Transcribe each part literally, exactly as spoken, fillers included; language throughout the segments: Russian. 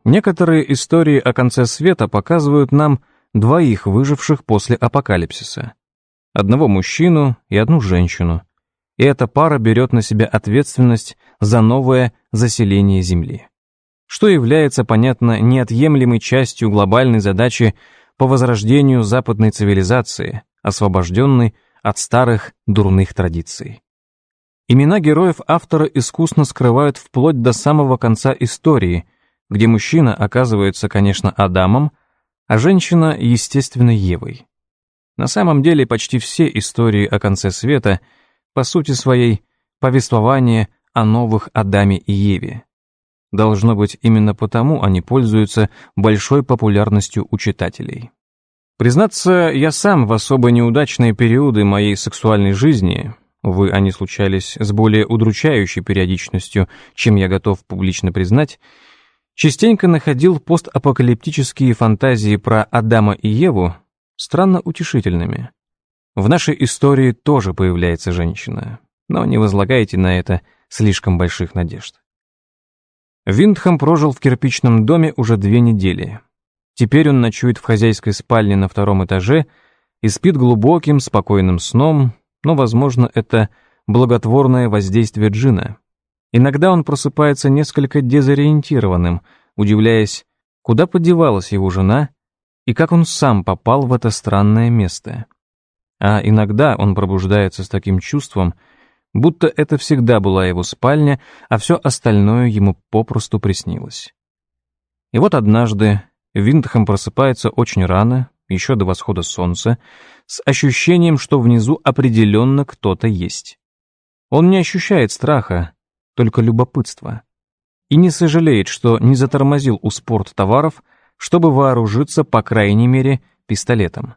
Некоторые истории о конце света показывают нам двоих выживших после апокалипсиса. Одного мужчину и одну женщину. И эта пара берет на себя ответственность за новое заселение Земли, что является, понятно, неотъемлемой частью глобальной задачи по возрождению западной цивилизации, освобожденной от старых дурных традиций. Имена героев автора искусно скрывают вплоть до самого конца истории, где мужчина оказывается, конечно, Адамом, а женщина, естественно, Евой. На самом деле почти все истории о конце света по сути своей повествование о новых Адаме и Еве. Должно быть, именно потому они пользуются большой популярностью у читателей. Признаться, я сам в особо неудачные периоды моей сексуальной жизни, увы, они случались с более удручающей периодичностью, чем я готов публично признать, частенько находил постапокалиптические фантазии про Адама и Еву странно утешительными. В нашей истории тоже появляется женщина, но не возлагайте на это слишком больших надежд. Виндхэм прожил в кирпичном доме уже две недели. Теперь он ночует в хозяйской спальне на втором этаже и спит глубоким, спокойным сном, но, возможно, это благотворное воздействие джина. Иногда он просыпается несколько дезориентированным, удивляясь, куда подевалась его жена и как он сам попал в это странное место. А иногда он пробуждается с таким чувством, будто это всегда была его спальня, а все остальное ему попросту приснилось. И вот однажды Виндхэм просыпается очень рано, еще до восхода солнца, с ощущением, что внизу определенно кто-то есть. Он не ощущает страха, только любопытство. И не сожалеет, что не затормозил у спорттоваров, чтобы вооружиться, по крайней мере, пистолетом.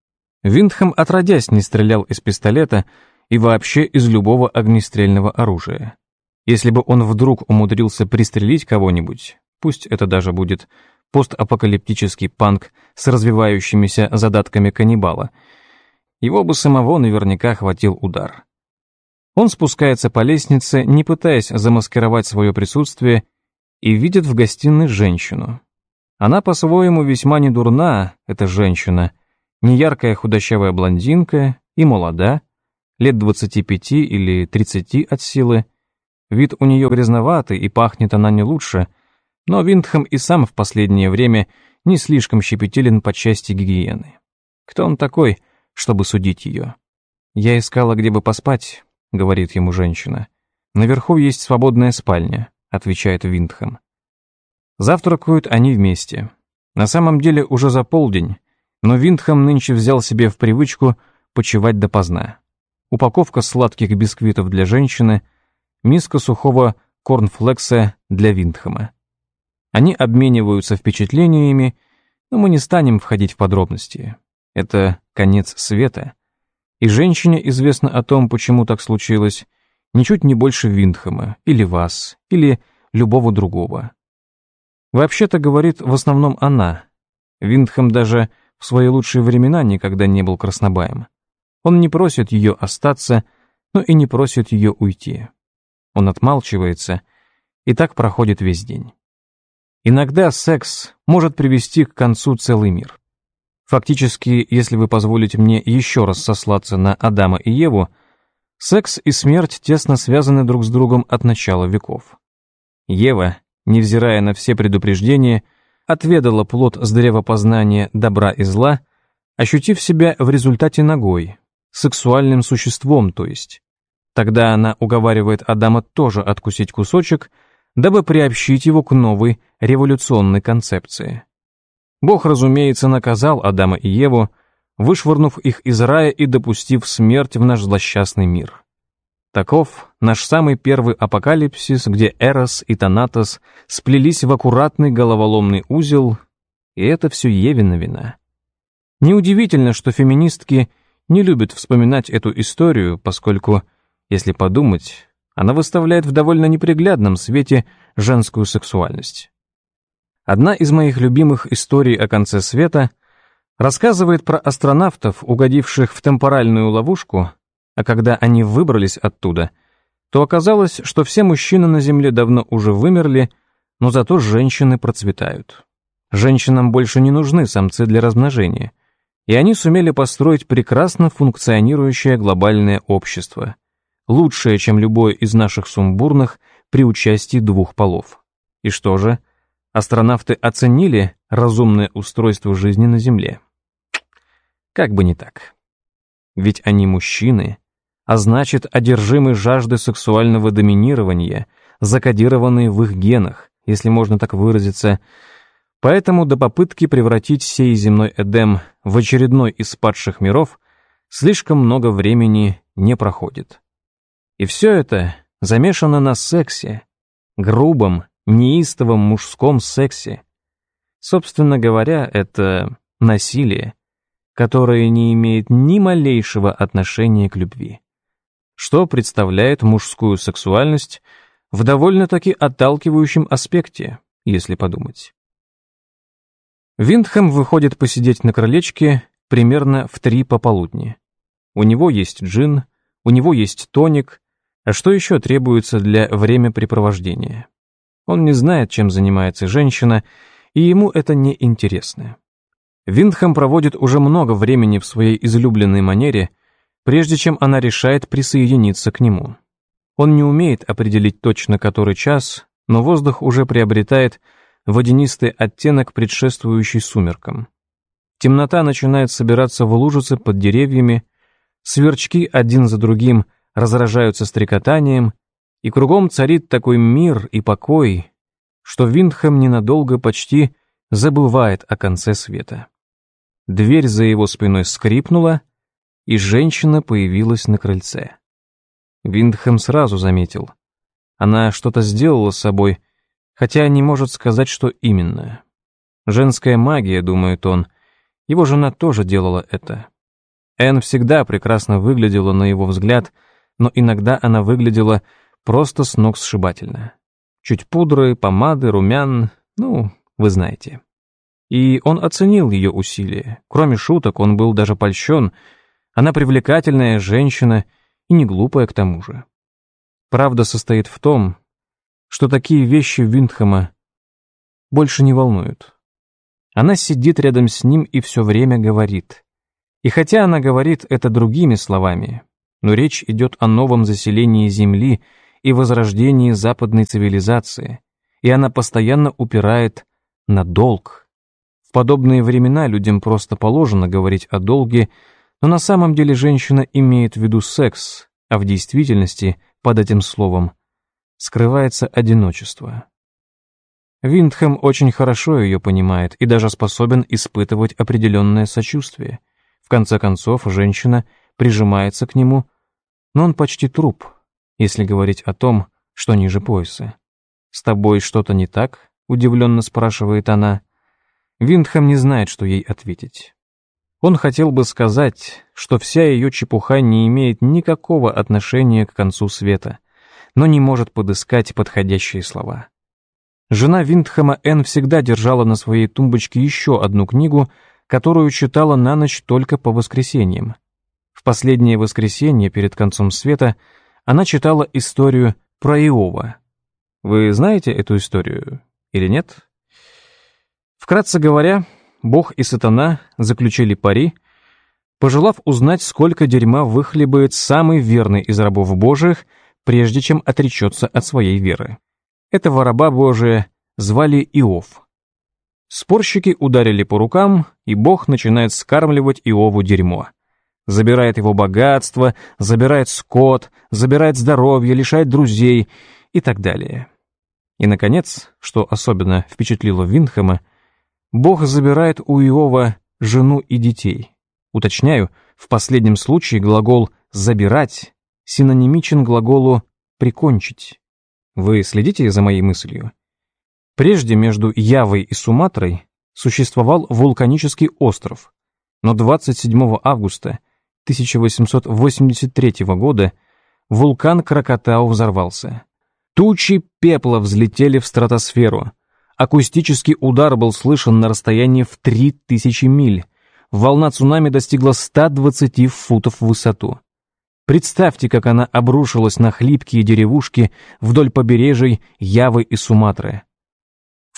Виндхэм отродясь не стрелял из пистолета и вообще из любого огнестрельного оружия. Если бы он вдруг умудрился пристрелить кого-нибудь, пусть это даже будет постапокалиптический панк с развивающимися задатками каннибала, его бы самого наверняка хватил удар. Он спускается по лестнице, не пытаясь замаскировать свое присутствие, и видит в гостиной женщину. Она по-своему весьма недурна, эта женщина, неяркая худощавая блондинка и молода, лет двадцати пяти или тридцати от силы. Вид у нее грязноватый и пахнет она не лучше, но Виндхэм и сам в последнее время не слишком щепетилен по части гигиены. Кто он такой, чтобы судить ее? «Я искала, где бы поспать», — говорит ему женщина. «Наверху есть свободная спальня», — отвечает Виндхэм. Завтракают они вместе. На самом деле уже за полдень, но Виндхэм нынче взял себе в привычку почивать допоздна. Упаковка сладких бисквитов для женщины, миска сухого корнфлекса для Виндхэма. Они обмениваются впечатлениями, но мы не станем входить в подробности. Это конец света. И женщине известно о том, почему так случилось, ничуть не больше Виндхэма, или вас, или любого другого. Вообще-то говорит в основном она. Виндхэм даже в свои лучшие времена никогда не был краснобаем. Он не просит ее остаться, но и не просит ее уйти. Он отмалчивается, и так проходит весь день. Иногда секс может привести к концу целый мир. Фактически, если вы позволите мне еще раз сослаться на Адама и Еву, секс и смерть тесно связаны друг с другом от начала веков. Ева, невзирая на все предупреждения, отведала плод с древа познания добра и зла, ощутив себя в результате нагой, сексуальным существом, то есть. Тогда она уговаривает Адама тоже откусить кусочек, дабы приобщить его к новой революционной концепции. Бог, разумеется, наказал Адама и Еву, вышвырнув их из рая и допустив смерть в наш злосчастный мир. Таков наш самый первый апокалипсис, где Эрос и Танатос сплелись в аккуратный головоломный узел, и это все Евина вина. Неудивительно, что феминистки не любят вспоминать эту историю, поскольку, если подумать, она выставляет в довольно неприглядном свете женскую сексуальность. Одна из моих любимых историй о конце света рассказывает про астронавтов, угодивших в темпоральную ловушку, а когда они выбрались оттуда, то оказалось, что все мужчины на Земле давно уже вымерли, Но зато женщины процветают. Женщинам больше не нужны самцы для размножения, и они сумели построить прекрасно функционирующее глобальное общество, лучшее, чем любое из наших сумбурных при участии двух полов. И что же? Астронавты оценили разумное устройство жизни на Земле? Как бы не так. Ведь они мужчины, а значит, одержимы жаждой сексуального доминирования, закодированные в их генах, если можно так выразиться. Поэтому до попытки превратить сей земной Эдем в очередной из падших миров слишком много времени не проходит. И все это замешано на сексе, грубом, неистовом мужском сексе. Собственно говоря, это насилие, которое не имеет ни малейшего отношения к любви, что представляет мужскую сексуальность в довольно-таки отталкивающем аспекте, если подумать. Виндхэм выходит посидеть на крылечке примерно в три пополудни. У него есть джин, у него есть тоник, а что еще требуется для времяпрепровождения? Он не знает, чем занимается женщина, и ему это не интересно. Виндхэм проводит уже много времени в своей излюбленной манере, прежде чем она решает присоединиться к нему. Он не умеет определить точно который час, но воздух уже приобретает водянистый оттенок, предшествующий сумеркам. Темнота начинает собираться в лужицы под деревьями, сверчки один за другим разражаются стрекотанием, и кругом царит такой мир и покой, что Виндхэм ненадолго почти забывает о конце света. Дверь за его спиной скрипнула, и женщина появилась на крыльце. Виндхэм сразу заметил. Она что-то сделала с собой, хотя не может сказать, что именно. Женская магия, думает он, его жена тоже делала это. Энн всегда прекрасно выглядела на его взгляд, но иногда она выглядела просто с ног сшибательно. Чуть пудры, помады, румян, ну, вы знаете. И он оценил ее усилия. Кроме шуток, он был даже польщен. Она привлекательная женщина и не глупая к тому же. Правда состоит в том, что такие вещи Виндхэма больше не волнуют. Она сидит рядом с ним и все время говорит. И хотя она говорит это другими словами, но речь идет о новом заселении Земли и возрождении западной цивилизации, и она постоянно упирает на долг. В подобные времена людям просто положено говорить о долге, но на самом деле женщина имеет в виду секс, а в действительности под этим словом скрывается одиночество. Виндхэм очень хорошо ее понимает и даже способен испытывать определенное сочувствие. В конце концов, женщина прижимается к нему, но он почти труп, если говорить о том, что ниже пояса. «С тобой что-то не так?» — удивленно спрашивает она. Виндхэм не знает, что ей ответить. Он хотел бы сказать, что вся ее чепуха не имеет никакого отношения к концу света, но не может подыскать подходящие слова. Жена Виндхэма Энн всегда держала на своей тумбочке еще одну книгу, которую читала на ночь только по воскресеньям. В последнее воскресенье перед концом света она читала историю про Иова. Вы знаете эту историю или нет? Вкратце говоря, Бог и сатана заключили пари, пожелав узнать, сколько дерьма выхлебает самый верный из рабов Божиих, прежде чем отречется от своей веры. Этого раба Божия звали Иов. Спорщики ударили по рукам, и Бог начинает скармливать Иову дерьмо. Забирает его богатство, забирает скот, забирает здоровье, лишает друзей и так далее. И, наконец, что особенно впечатлило Виндхэма, Бог забирает у Иова жену и детей. Уточняю, в последнем случае глагол «забирать» синонимичен глаголу «прикончить». Вы следите за моей мыслью? Прежде между Явой и Суматрой существовал вулканический остров, но двадцать седьмого августа тысяча восемьсот восемьдесят третьего года вулкан Кракатау взорвался. Тучи пепла взлетели в стратосферу. Акустический удар был слышен на расстоянии в три тысячи миль. Волна цунами достигла ста двадцати футов в высоту. Представьте, как она обрушилась на хлипкие деревушки вдоль побережий Явы и Суматры.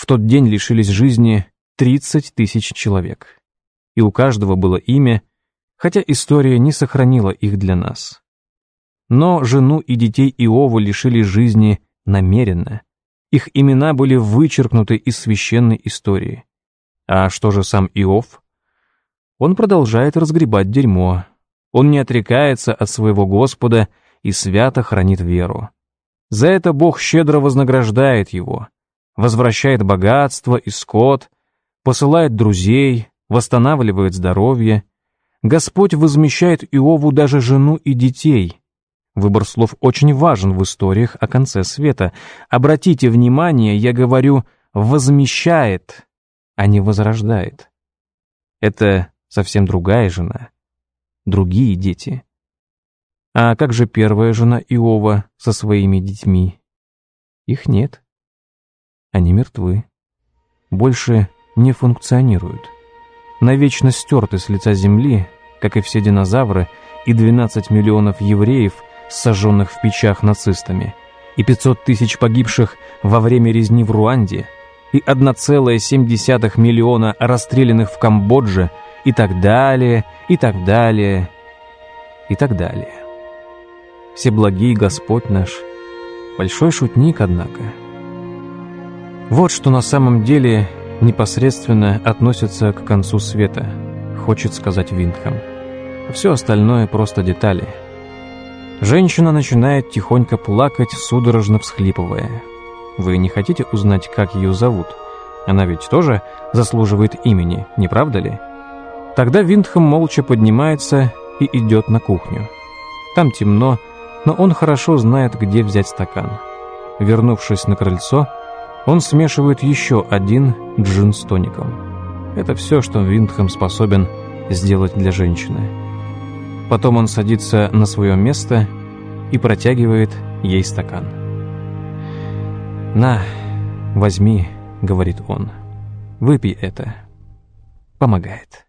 В тот день лишились жизни тридцать тысяч человек. И у каждого было имя, хотя история не сохранила их для нас. Но жену и детей Иова лишили жизни намеренно. Их имена были вычеркнуты из священной истории. А что же сам Иов? Он продолжает разгребать дерьмо. Он не отрекается от своего Господа и свято хранит веру. За это Бог щедро вознаграждает его, возвращает богатство и скот, посылает друзей, восстанавливает здоровье. Господь возмещает Иову даже жену и детей. Выбор слов очень важен в историях о конце света. Обратите внимание, я говорю «возмещает», а не «возрождает». Это совсем другая жена, другие дети. А как же первая жена Иова со своими детьми? Их нет. Они мертвы. Больше не функционируют. Навечно стерты с лица земли, как и все динозавры, и двенадцать миллионов евреев, сожженных в печах нацистами, и пятьсот тысяч погибших во время резни в Руанде, и одна целая семь десятых миллиона расстрелянных в Камбодже, и так далее, и так далее, и так далее. Всеблагий Господь наш, большой шутник, однако. Вот что на самом деле непосредственно относится к концу света, хочет сказать Виндхэм. А все остальное просто детали. Женщина начинает тихонько плакать, судорожно всхлипывая. Вы не хотите узнать, как ее зовут? Она ведь тоже заслуживает имени, не правда ли? Тогда Виндхэм молча поднимается и идет на кухню. Там темно, но он хорошо знает, где взять стакан. Вернувшись на крыльцо, он смешивает еще один джин с тоником. Это все, что Виндхэм способен сделать для женщины. Потом он садится на свое место и протягивает ей стакан. «На, возьми», — говорит он, — «выпей это». Помогает.